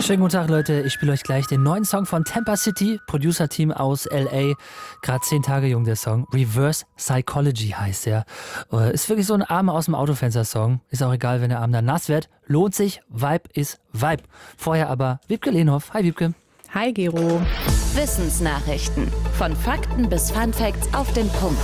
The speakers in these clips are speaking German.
Schönen guten Tag, Leute. Ich spiele euch gleich den neuen Song von Tampa City, Producer-Team aus L.A. Gerade 10 Tage jung, der Song. Reverse Psychology heißt er. Ist wirklich so ein Arme aus dem Autofenster-Song. Ist auch egal, wenn der Arm dann nass wird. Lohnt sich. Vibe ist Vibe. Vorher aber Wiebke Lehnhoff. Hi, Wiebke. Hi, Gero. Wissensnachrichten. Von Fakten bis Funfacts auf den Punkt.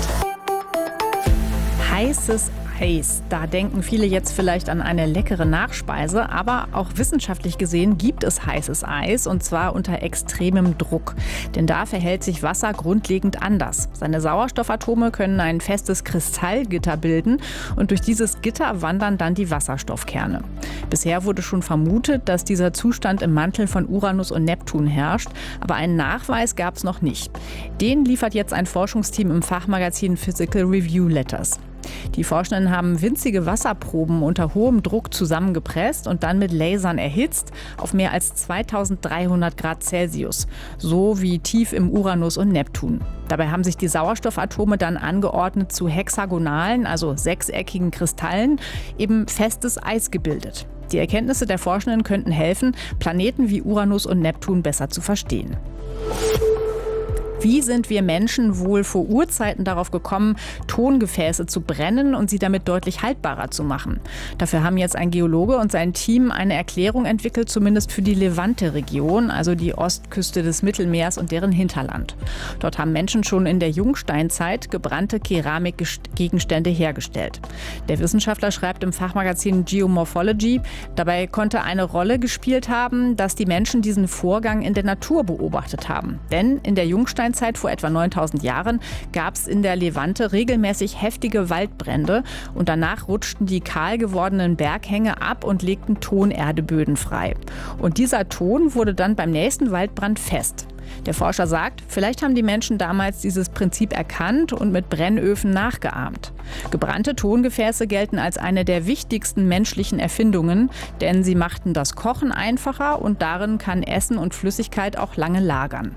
Heißes Eis. Da denken viele jetzt vielleicht an eine leckere Nachspeise, aber auch wissenschaftlich gesehen gibt es heißes Eis und zwar unter extremem Druck. Denn da verhält sich Wasser grundlegend anders. Seine Sauerstoffatome können ein festes Kristallgitter bilden und durch dieses Gitter wandern dann die Wasserstoffkerne. Bisher wurde schon vermutet, dass dieser Zustand im Mantel von Uranus und Neptun herrscht, aber einen Nachweis gab es noch nicht. Den liefert jetzt ein Forschungsteam im Fachmagazin Physical Review Letters. Die Forschenden haben winzige Wasserproben unter hohem Druck zusammengepresst und dann mit Lasern erhitzt auf mehr als 2300 Grad Celsius, so wie tief im Uranus und Neptun. Dabei haben sich die Sauerstoffatome dann angeordnet zu hexagonalen, also sechseckigen Kristallen, eben festes Eis gebildet. Die Erkenntnisse der Forschenden könnten helfen, Planeten wie Uranus und Neptun besser zu verstehen. Wie sind wir Menschen wohl vor Urzeiten darauf gekommen, Tongefäße zu brennen und sie damit deutlich haltbarer zu machen? Dafür haben jetzt ein Geologe und sein Team eine Erklärung entwickelt, zumindest für die Levante-Region, also die Ostküste des Mittelmeers und deren Hinterland. Dort haben Menschen schon in der Jungsteinzeit gebrannte Keramikgegenstände hergestellt. Der Wissenschaftler schreibt im Fachmagazin Geomorphology, dabei konnte eine Rolle gespielt haben, dass die Menschen diesen Vorgang in der Natur beobachtet haben. Denn in der Jungsteinzeit vor etwa 9000 Jahren gab es in der Levante regelmäßig heftige Waldbrände und danach rutschten die kahl gewordenen Berghänge ab und legten Tonerdeböden frei. Und dieser Ton wurde dann beim nächsten Waldbrand fest. Der Forscher sagt, vielleicht haben die Menschen damals dieses Prinzip erkannt und mit Brennöfen nachgeahmt. Gebrannte Tongefäße gelten als eine der wichtigsten menschlichen Erfindungen, denn sie machten das Kochen einfacher und darin kann Essen und Flüssigkeit auch lange lagern.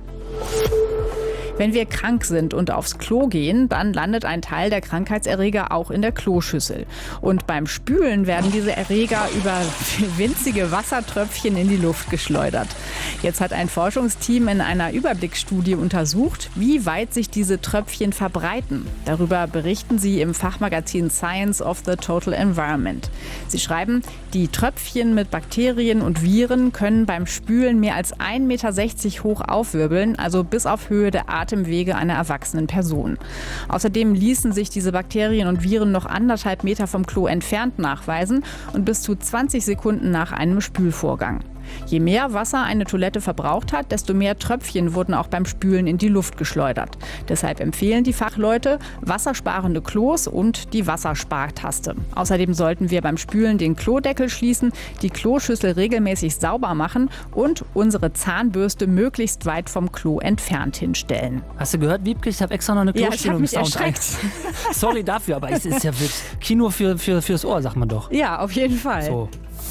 Wenn wir krank sind und aufs Klo gehen, dann landet ein Teil der Krankheitserreger auch in der Kloschüssel. Und beim Spülen werden diese Erreger über winzige Wassertröpfchen in die Luft geschleudert. Jetzt hat ein Forschungsteam in einer Überblicksstudie untersucht, wie weit sich diese Tröpfchen verbreiten. Darüber berichten sie im Fachmagazin Science of the Total Environment. Sie schreiben, die Tröpfchen mit Bakterien und Viren können beim Spülen mehr als 1,60 Meter hoch aufwirbeln, also bis auf Höhe der Atemwege einer erwachsenen Person. Außerdem ließen sich diese Bakterien und Viren noch 1,5 Meter vom Klo entfernt nachweisen und bis zu 20 Sekunden nach einem Spülvorgang. Je mehr Wasser eine Toilette verbraucht hat, desto mehr Tröpfchen wurden auch beim Spülen in die Luft geschleudert. Deshalb empfehlen die Fachleute wassersparende Klos und die Wasserspartaste. Außerdem sollten wir beim Spülen den Klodeckel schließen, die Kloschüssel regelmäßig sauber machen und unsere Zahnbürste möglichst weit vom Klo entfernt hinstellen. Hast du gehört, Wiebke? Ich habe extra noch eine Klostellung im Sound. Sorry dafür, aber es ist ja wirklich Kino fürs Ohr, sagt man doch. Ja, auf jeden Fall. So.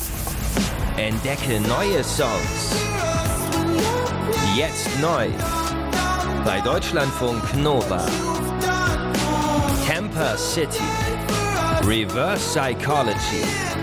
Entdecke neue Songs. Jetzt neu. Bei Deutschlandfunk Nova. Tampa City. Reverse Psychology.